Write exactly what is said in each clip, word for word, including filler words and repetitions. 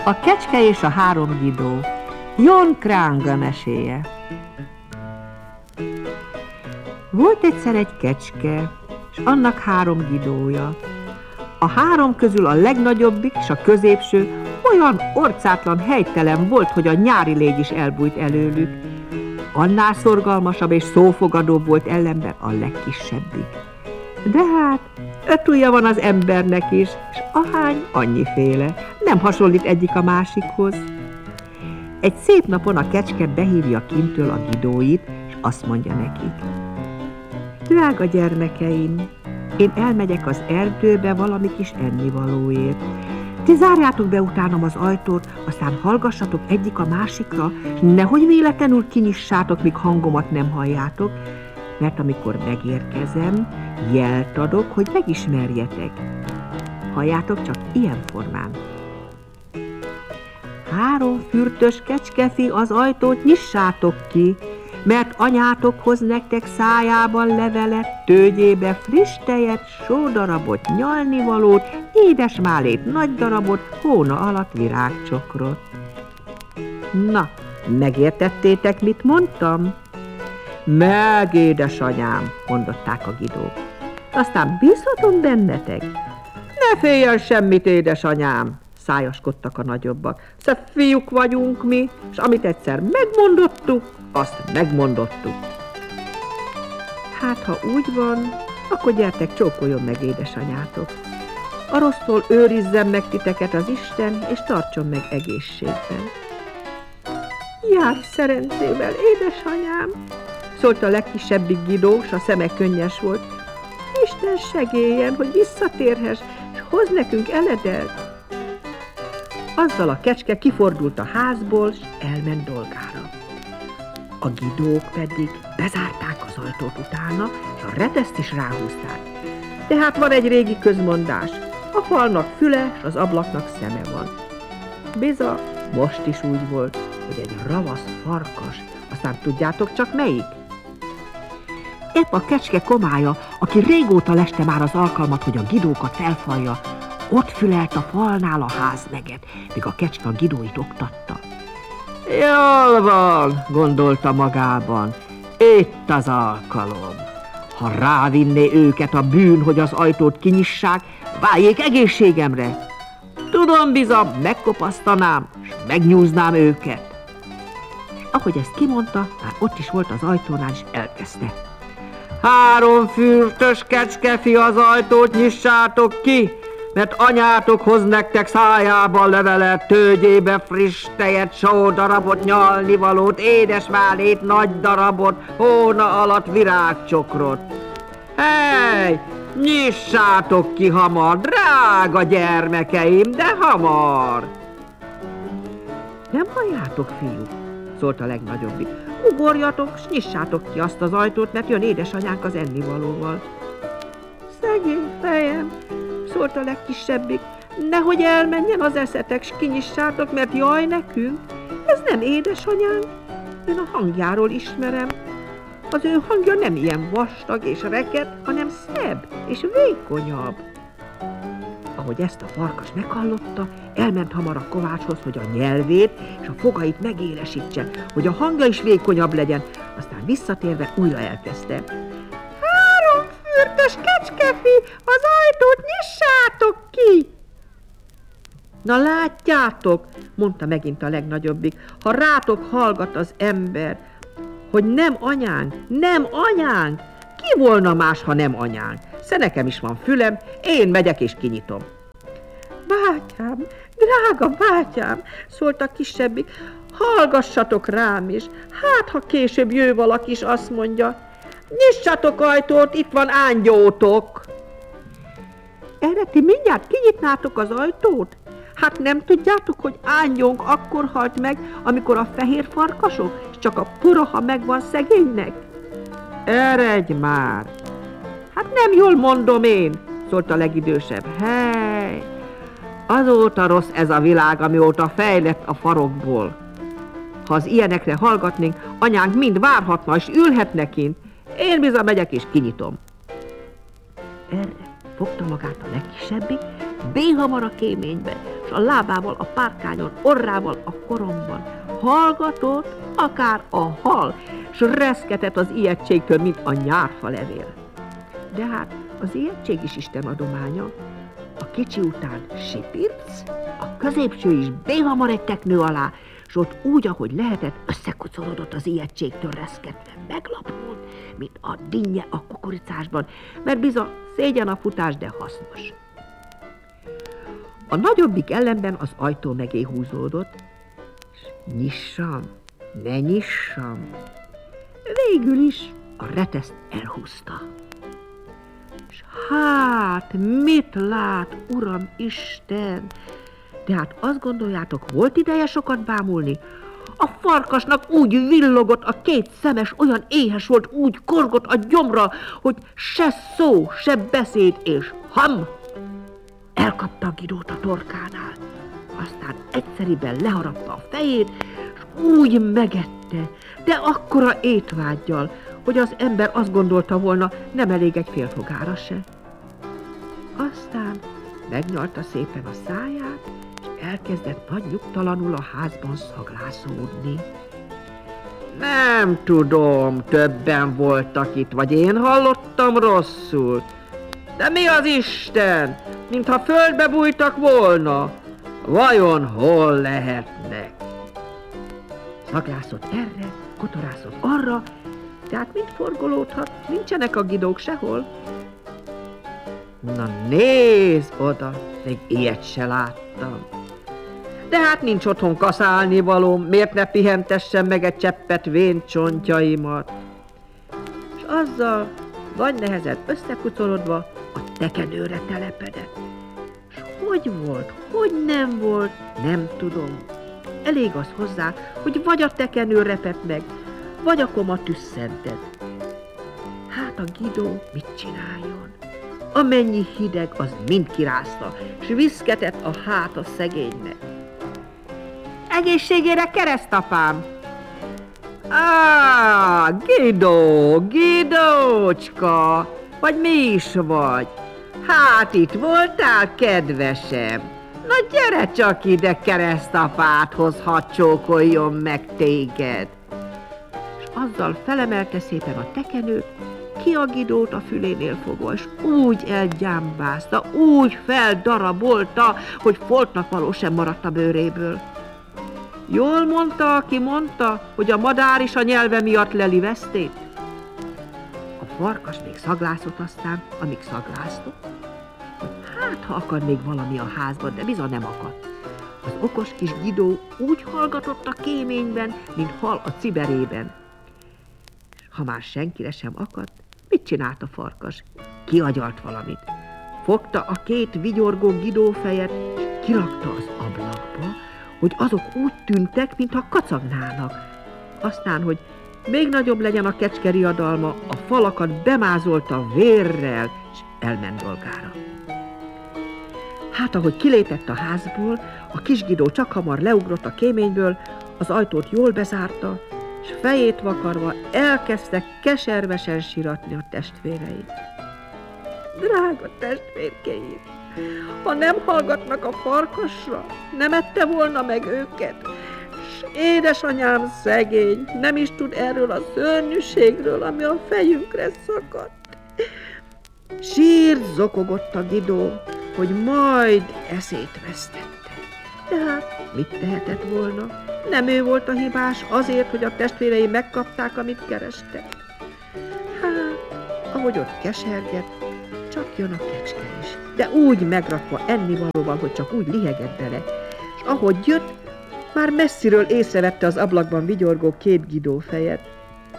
A kecske és a három gidó. Jon Kránga meséje. Volt egyszer egy kecske, és annak három gidója. A három közül a legnagyobbik és a középső olyan orcátlan, helytelen volt, hogy a nyári légy is elbújt előlük. Annál szorgalmasabb és szófogadóbb volt ellenben a legkisebbik. De hát, öt ujja van az embernek is, és ahány annyiféle, nem hasonlít egyik a másikhoz. Egy szép napon a kecske behívja kintől a gidóit, és azt mondja nekik: drága gyermekeim, én elmegyek az erdőbe valami kis ennivalóért. Ti zárjátok be utánam az ajtót, aztán hallgassatok egyik a másikra, és nehogy véletlenül kinyissátok, míg hangomat nem halljátok, mert amikor megérkezem, jelt adok, hogy megismerjetek. Halljátok csak ilyen formán. Három fürtös kecskefi, az ajtót nyissátok ki, mert anyátok hoz nektek szájában levelet, tőgyébe friss tejet, sódarabot, nyalnivalót, édesmálét, nagy darabot, hóna alatt virágcsokrot. Na, megértettétek, mit mondtam? Meg, édesanyám, mondották a gidók. Aztán bízhatom bennetek? Ne féljen semmit, édesanyám, szájaskodtak a nagyobbak. Szebb fiúk vagyunk mi, és amit egyszer megmondottuk, azt megmondottuk. Hát, ha úgy van, akkor gyertek, csókoljon meg édesanyátok. A rossztól őrizzen meg titeket az Isten, és tartson meg egészségben. Járj szerencsével, édesanyám, szólt a legkisebbik gidó, s a szeme könnyes volt. Isten segéljen, hogy visszatérhess, és hoz nekünk eledelt. Azzal a kecske kifordult a házból, s elment dolgára. A gidók pedig bezárták az ajtót utána, és a reteszt is ráhúzták. Tehát van egy régi közmondás: a falnak füle, és az ablaknak szeme van. Biza, most is úgy volt, hogy egy ravasz farkas, aztán tudjátok csak melyik? Épp a kecske komája, aki régóta leste már az alkalmat, hogy a gidókat felfalja, ott fülelt a falnál a házneget, míg a kecske a gidóit oktatta. Jól van, gondolta magában, itt az alkalom. Ha rávinné őket a bűn, hogy az ajtót kinyissák, váljék egészségemre. Tudom, bizony, megkopasztanám, és megnyúznám őket. És ahogy ezt kimondta, már ott is volt az ajtónál, és elkezdte. Három fürtös kecskefi, az ajtót nyissátok ki, mert anyátok hoz nektek szájában levelet, tőgyébe friss tejet, sódarabot, nyalnivalót, édesmálét, nagy darabot, hóna alatt virágcsokrot. Hey, nyissátok ki hamar, drága gyermekeim, de hamar! Nem halljátok, fiúk? Szólt a legnagyobbik. Ugorjatok, s nyissátok ki azt az ajtót, mert jön édesanyánk az ennivalóval. Szegény fejem, szólt a legkisebbik, nehogy elmenjen az eszetek, s kinyissátok, mert jaj nekünk, ez nem édesanyánk, én a hangjáról ismerem. Az ő hangja nem ilyen vastag és reked, hanem szebb és vékonyabb. Ahogy ezt a farkas meghallotta, elment hamar a kovácshoz, hogy a nyelvét és a fogait megélesítse, hogy a hangja is vékonyabb legyen, aztán visszatérve újra elkezdte. Három fürtös kecskefi, az ajtót nyissátok ki! Na látjátok, mondta megint a legnagyobbik, ha rátok hallgat az ember, hogy nem anyánk, nem anyánk, ki volna más, ha nem anyánk? Sze nekem is van fülem, én megyek és kinyitom. Bátyám, drága bátyám, szólt a kisebbik, hallgassatok rám is, hát ha később jő valaki is azt mondja, nyissatok ajtót, itt van ángyótok. Erre ti mindjárt kinyitnátok az ajtót? Hát nem tudjátok, hogy ángyónk akkor halt meg, amikor a fehér farkasok, és csak a poroha megvan szegénynek? Eredj már! Hát nem jól mondom én, szólt a legidősebb. Hely, azóta rossz ez a világ, amióta fejlett a farokból. Ha az ilyenekre hallgatnénk, anyánk mind várhatna, és ülhetne kint. Én bizony megyek és kinyitom. Erre fogta magát a legkisebbik, béhamar a kéménybe, s a lábával a párkányon, orrával a koromban. Hallgatott, akár a hal, s reszketett az ijegységtől, mint a nyárfa levél. De hát az ijegység is Isten adománya. A kicsi után sipirc, a középső is béhamar egy teknő alá, s ott úgy, ahogy lehetett, összekucorodott az ijegységtől reszketve, meglapult, mint a dinnye a kukoricásban, mert bizony szégyen a futás, de hasznos. A nagyobbik ellenben az ajtó mögé húzódott, és nyissam, ne nyissam. Végül is a reteszt elhúzta. És hát, mit lát, Uram Isten? De hát azt gondoljátok, volt ideje sokat bámulni? A farkasnak úgy villogott a két szemes, olyan éhes volt, úgy korgott a gyomra, hogy se szó, se beszéd, és ham! Elkapta a Gidót a torkánál, aztán egyszeriben leharapta a fejét, és úgy megette, de akkora étvággyal, hogy az ember azt gondolta volna, nem elég egy félfogára se. Aztán megnyalta szépen a száját, és elkezdett nagy nyugtalanul a házban szaglászódni. Nem tudom, többen voltak itt, vagy én hallottam rosszul. De mi az Isten? Mintha földbe bújtak volna. Vajon hol lehetnek? Szaglászott erre, kotorászott arra, tehát mind forgolódhat, nincsenek a Gidók sehol. Na nézd oda, még ilyet se láttam. De hát nincs otthon kaszálni való, miért ne pihentessem meg egy cseppet véncsontjaimat? És azzal vagy nehezen összekucorodva a tekenőre telepedett. És hogy volt, hogy nem volt, nem tudom. Elég az hozzá, hogy vagy a tekenő repett meg, vagy a koma tüsszentett. Hát a Gidó mit csináljon? Amennyi hideg, az mind kirázta, s viszketett a hát a szegénynek. Egészségére, keresztapám! Á, Gidó, Gidócska, vagy mi is vagy? Hát itt voltál, kedvesem. Na gyere csak ide, keresztapádhoz, hadd csókoljon meg téged. És azzal felemelte szépen a tekenőt, ki a Gidót a fülénél fogva, és úgy elgyámbázta, úgy feldarabolta, hogy foltnak való sem maradt a bőréből. Jól mondta, aki mondta, hogy a madár is a nyelve miatt leli vesztét? A farkas még szaglászott aztán, amíg szagláztott, hogy hát, ha akad még valami a házban, de bizony nem akadt. Az okos kis Gidó úgy hallgatott a kéményben, mint hal a ciberében. És ha már senkire sem akadt, mit csinált a farkas? Kiagyalt valamit. Fogta a két vigyorgó Gidó fejet, és kirakta az ablakba, hogy azok úgy tűntek, mintha kacagnának. Aztán, hogy még nagyobb legyen a kecske riadalma, a falakat bemázolta vérrel, és elment dolgára. Hát, ahogy kilépett a házból, a kis Gidó csak hamar leugrott a kéményből, az ajtót jól bezárta, és fejét vakarva elkezdte keservesen siratni a testvéreit. Drága testvérkeim! Ha nem hallgatnak a farkasra, nem ette volna meg őket. S édesanyám szegény, nem is tud erről a szörnyűségről, ami a fejünkre szakadt. Sírt, zokogott a Gidó, hogy majd eszét vesztette. De hát mit tehetett volna? Nem ő volt a hibás azért, hogy a testvérei megkapták, amit kerestek. Hát, ahogy ott kesergett, csak jön a kecske is, de úgy megrakva ennivalóval, hogy csak úgy lihegett bele, és ahogy jött, már messziről észrevette az ablakban vigyorgó két Gidó fejet.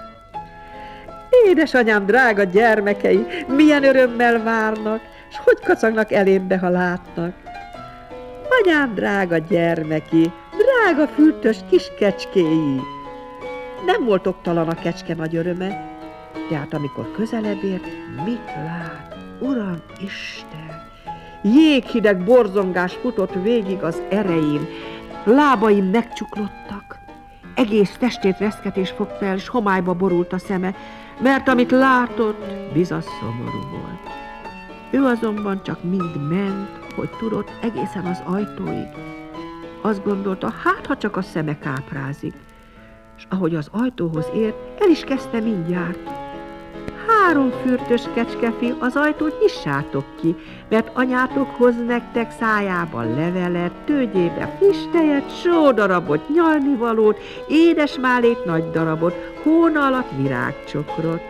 Édesanyám, drága gyermekei, milyen örömmel várnak, és hogy kacagnak elémbe, ha látnak. Anyám, drága gyermeki, drága fürtös kis kecskéi. Nem volt oktalan a kecske nagy öröme, de hát amikor közelebb ért, mit lát? Uram Isten! Jéghideg borzongás futott végig az erején, lábai megcsuklottak, egész testét reszketés fogta el, és homályba borult a szeme, mert amit látott, bizony szomorú volt. Ő azonban csak mind ment, ahogy tudott, egészen az ajtóig. Azt gondolta, hát ha csak a szeme káprázik. És ahogy az ajtóhoz ért, el is kezdte mindjárt. Három fürtös kecskefi, az ajtót nyissátok ki, mert anyátok hoz nektek szájában levelet, tőgyébe friss tejet, sódarabot, nyalnivalót, édesmálét nagy darabot, hóna alatt virágcsokrot.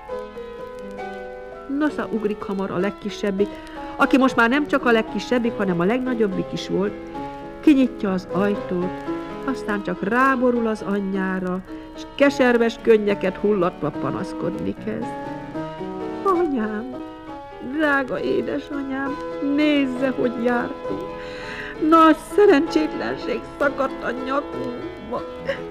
Nosza ugrik hamar a legkisebbik, aki most már nem csak a legkisebbik, hanem a legnagyobbik is volt, kinyitja az ajtót, aztán csak ráborul az anyjára, és keserves könnyeket hullatva panaszkodni kezd. Anyám, drága édesanyám, nézze, hogy jártunk. Nagy szerencsétlenség szakadt a nyakunkba.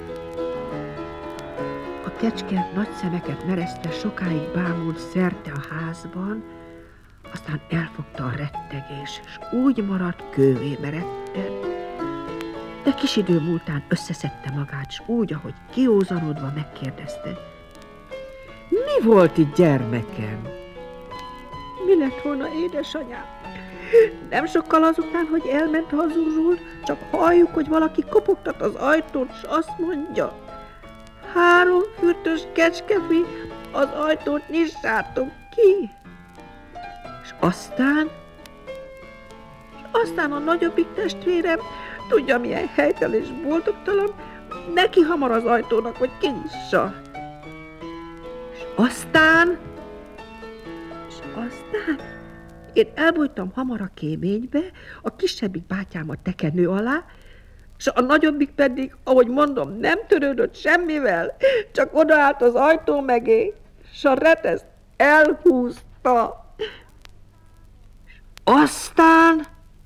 A kecske nagy szemeket meresztve sokáig bámult szerte a házban, aztán elfogta a rettegés, és úgy maradt kővé meredten. De kis idő múltán összeszedte magát, s úgy, ahogy kiózanodva megkérdezte. Mi volt itt, gyermekem? Mi lett volna, édesanyám? Nem sokkal azután, hogy elment hazulról, csak halljuk, hogy valaki kopogtat az ajtót, s azt mondja, három fürtös kecskefi, az ajtót nyissátok ki. És aztán, és aztán a nagyobbik testvérem, tudja, milyen helytelen és boldogtalan, neki hamar az ajtónak, hogy kinyissa. És aztán, és aztán én elbújtam hamar a kéménybe, a kisebbik bátyám a tekenő alá, és a nagyobbik pedig, ahogy mondom, nem törődött semmivel, csak odaállt az ajtó mögé, és a reteszt elhúzta. És aztán,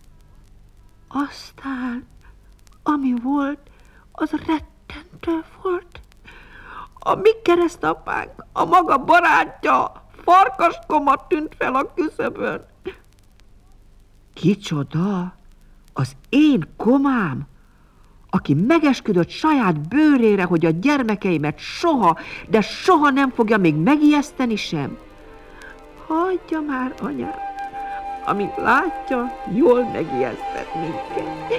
aztán, ami volt, az rettentő volt. A mi keresztapánk, a maga barátja, Farkaskoma tűnt fel a küszöbön. Kicsoda? Az én komám, aki megesküdött saját bőrére, hogy a gyermekeimet soha, de soha nem fogja még megijeszteni sem? Hagyja már, anyám, amint látja, jól megijesztett minket.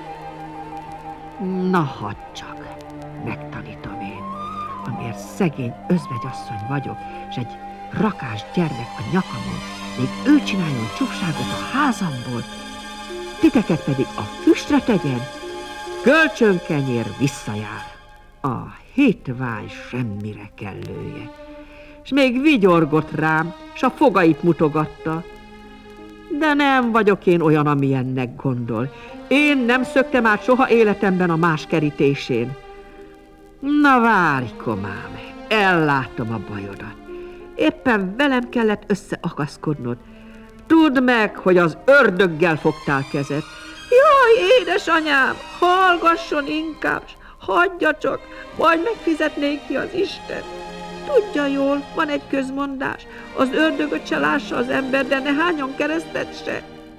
Na, hadd csak, megtanítom én, amiért szegény özvegyasszony vagyok, és egy rakás gyermek a nyakamon, még ő csináljon csúfságot a házamból, titeket pedig a füstre tegyen, kölcsönkenyér visszajár, a hitvány semmire kellője. És még vigyorgott rám, s a fogait mutogatta. De nem vagyok én olyan, amilyennek gondol. Én nem szöktem át soha életemben a más kerítésén. Na várj, komám, ellátom a bajodat. Éppen velem kellett összeakaszkodnod. Tudd meg, hogy az ördöggel fogtál kezet. Jaj, édesanyám, hallgasson inkább, hagyja csak, majd megfizetnék ki az Isten. Tudja jól, van egy közmondás, az ördögöt se lássa az ember, de nehányan keresztet se.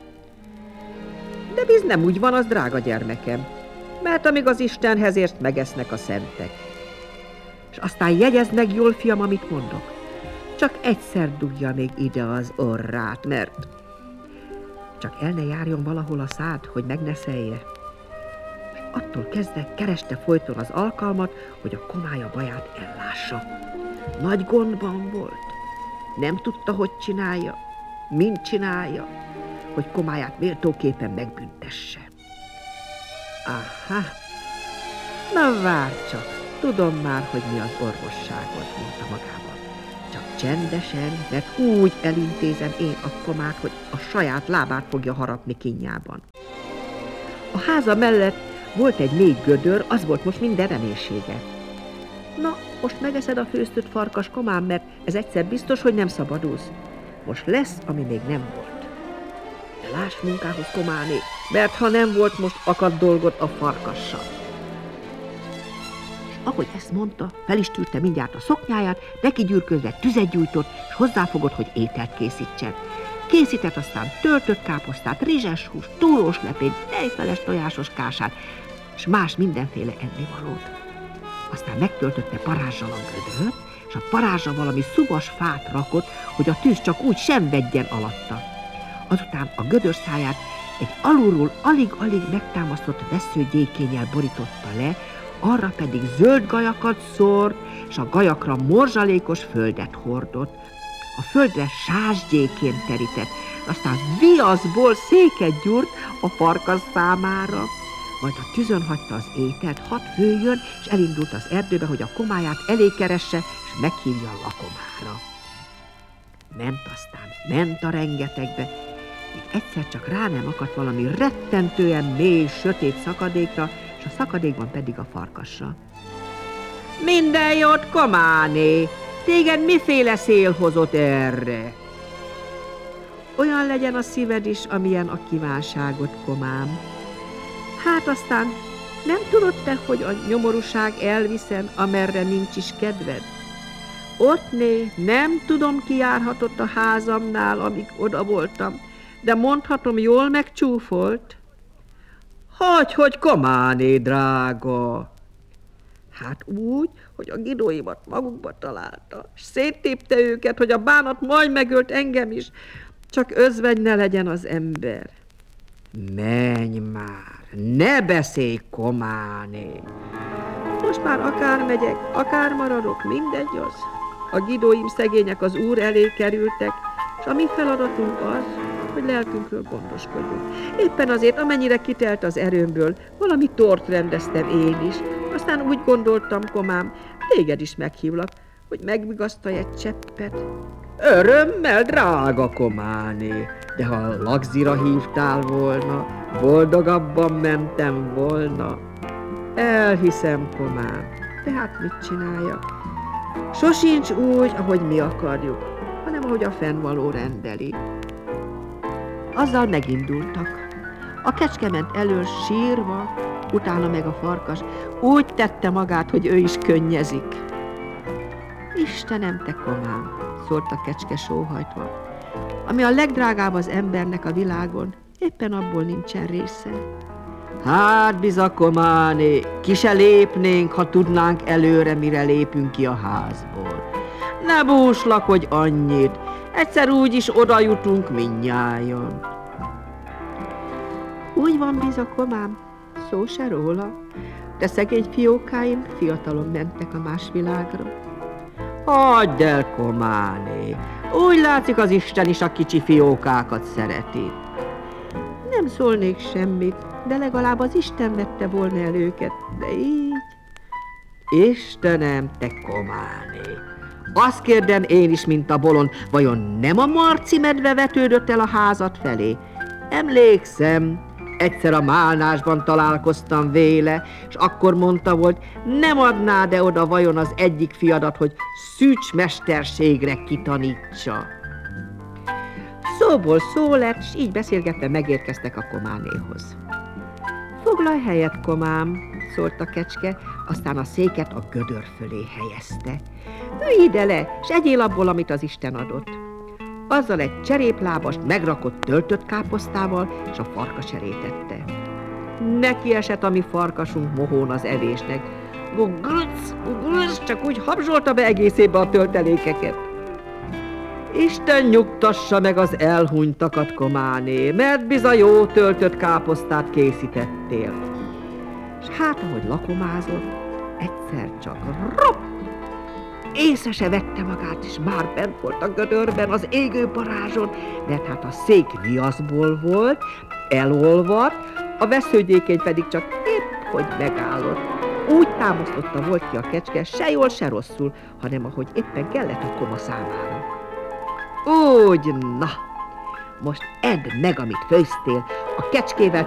De biz nem úgy van az, drága gyermekem, mert amíg az Istenhez érsz, megesznek a szentek. És aztán jegyezd meg jól, fiam, amit mondok. Csak egyszer dugja még ide az orrát, mert csak el ne járjon valahol a szád, hogy meg ne szelje. És attól kezdve kereste folyton az alkalmat, hogy a komája baját ellássa. Nagy gondban volt. Nem tudta, hogy csinálja, mint csinálja, hogy komáját méltóképpen megbüntesse. Aha, na várj csak, tudom már, hogy mi az orvosságot, mondta magában. Csak csendesen, mert úgy elintézem én a komát, hogy a saját lábát fogja harapni kínjában. A háza mellett volt egy mély gödör, az volt most minden reménysége. Na, most megeszed a főztött farkas, komám, mert ez egyszer biztos, hogy nem szabadulsz. Most lesz, ami még nem volt. De láss munkához, kománé, mert ha nem volt, most akadt dolgod a farkassal. És ahogy ezt mondta, fel is tűrte mindjárt a szoknyáját, neki gyűrközve tüzet gyújtott, és hozzáfogott, hogy ételt készítsen. Készített aztán töltött káposztát, rizses húst, túrós lepényt, tejfeles tojásos kását, és más mindenféle ennivalót. Aztán megtöltötte parázsal a gödröt, és a parázsra valami szuvas fát rakott, hogy a tűz csak úgy sem vegyen alatta. Azután a gödör száját egy alulról alig-alig megtámasztott veszőgyékénnyel borította le, arra pedig zöld gajakat szórt, és a gajakra morzsalékos földet hordott. A földre sásgyékén terített, aztán viaszból széket gyúrt a farkas számára. Majd a tüzön hagyta az ételt, hadd főjön, és elindult az erdőbe, hogy a komáját elé keresse, és meghívja a lakomára. Ment aztán, ment a rengetegbe, míg egyszer csak rá nem akadt valami rettentően mély, sötét szakadékra, és a szakadékban pedig a farkasra. Minden jót, kománé! Téged miféle szél hozott erre? Olyan legyen a szíved is, amilyen a kívánságot, komám. Hát aztán nem tudod te, hogy a nyomorúság elviszen, amerre nincs is kedved? Ottné, nem tudom, ki járhatott a házamnál, amíg oda voltam, de mondhatom, jól megcsúfolt. Hogy, hogy kománé, drága! Hát úgy, hogy a gidóimat magukba találta, és széttépte őket, hogy a bánat majd megölt engem is, csak özvegy ne legyen az ember. Menj már, ne beszélj, kománé! Most már akár megyek, akár maradok, mindegy az. A gidóim szegények az úr elé kerültek, és a mi feladatunk az, hogy lelkünkről gondoskodjunk. Éppen azért, amennyire kitelt az erőmből, valami tort rendeztem én is. Aztán úgy gondoltam, komám, téged is meghívlak, hogy megvigasztalj egy cseppet. Örömmel, drága kománé, de ha lagzira hívtál volna, boldogabban mentem volna. Elhiszem, komám, de hát mit csináljak? Sosincs úgy, ahogy mi akarjuk, hanem ahogy a fennvaló rendeli. Azzal megindultak. A kecske ment elől sírva, utána meg a farkas úgy tette magát, hogy ő is könnyezik. Istenem, te komám, szólt a kecske sóhajtva, ami a legdrágább az embernek a világon, éppen abból nincsen része. Hát biza, kománé, ki se lépnénk, ha tudnánk előre, mire lépünk ki a házból. Ne búslakodj annyit, egyszer úgy is oda jutunk mindnyájan. Úgy van, biza, komám, szó se róla, de szegény fiókáim fiatalon mentek a más világra. Hagyd el, kománé, úgy látszik, az Isten is a kicsi fiókákat szereti. Nem szólnék semmit, de legalább az Isten vette volna el őket, de így... Istenem, te kománé! Azt kérdem én is, mint a bolond, vajon nem a Marci medve vetődött el a házat felé? Emlékszem, egyszer a málnásban találkoztam véle, és akkor mondta volt, nem adná-e oda vajon az egyik fiadat, hogy szűcs mesterségre kitanítsa. Szóból szó lett, s így beszélgetve megérkeztek a kománéhoz. Foglalj helyet, komám, szólt a kecske, aztán a széket a gödör fölé helyezte. Ülj ide le, s egyél abból, amit az Isten adott. Azzal egy cseréplábast megrakott töltött káposztával, és a farkaserét tette. Neki esett a mi farkasunk mohón az evésnek. Gugrc, gugrc, csak úgy habzsolta be egészébe a töltelékeket. Isten nyugtassa meg az elhunytakat, kománé, mert bizony jó töltött káposztát készítettél. És hát, ahogy lakomázott, egyszer csak ropp! Észre se vette magát, és már bent volt a gödörben, az égő parázson, mert hát a szék viaszból volt, elolvadt, a veszőgyékény pedig csak épp, hogy megállott. Úgy támasztotta volt ki a kecske, se jól, se rosszul, hanem ahogy éppen kellett a koma számára. Úgy, na, most edd meg, amit főztél, a kecskével